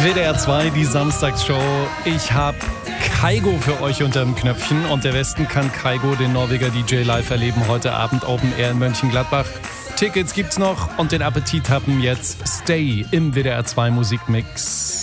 WDR 2, die Samstagsshow. Ich habe Kygo für euch unter dem Knöpfchen und der Westen kann Kygo, den Norweger DJ, live erleben. Heute Abend Open Air in Mönchengladbach. Tickets gibt's noch und den Appetit haben jetzt Stay im WDR 2 Musikmix.